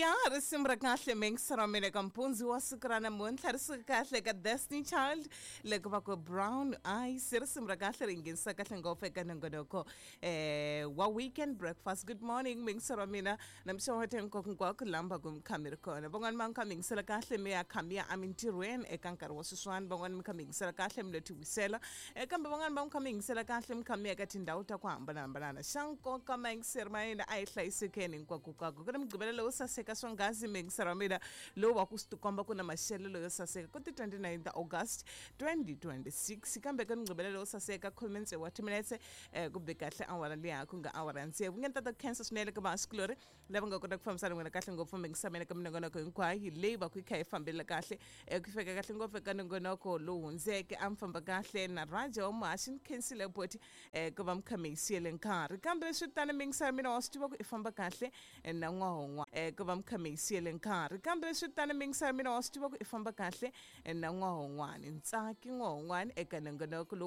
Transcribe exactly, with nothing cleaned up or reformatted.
Ya, risimra kahle mengsara mene kampunzi wasikrana munthla risuka kahle ka Destiny Child lekuba ko Brown Eyes risimra kahle ringisa kahle ngofeka ngonoko eh wa weekend breakfast. Good morning mengsara mina namshohete ngokungwakho lamba kumkhamira khona bongani mangikhamisela kahle meya khamia amintirweni ekankari wasiswani bongani mkhamisela kahle mlethi wisela ekambe bongani bangikhamisa kahle mkhamia kathi ndawo ta kuhamba nambana shanko kama mengsera mayena ayihlayisekeni ngwakukwako kana mgqibelelo usaseka swongazi mengsera mina lo wakusikomba kuna mashelelo yosaseka kuti twenty-ninth August twenty twenty-six kambe kana mgqibelelo usaseka comments wathi minetse eh kube kahle awara liyakho nga awara nse ngentata cancer sinele ka basklore laba ngakona kufambisana ngona kahle ngopfu mengisamene kamnengona ko hinkwayi leba kwikha efambela kahle ekufeka kahle ngofeka ngonoko lo hunzeke amfamba kahle na raja omashin cancel boti eh kuba mkhamisile nkari kambe switana mengsera mina wasitiwa ku ifamba kahle na ngwahongwa eh kuba mkhamisile nkari kambe switana mengsera mina wasitiwa ku ifamba kahle na ngwahongwani ntsaki ngwahongwani eka ngonoko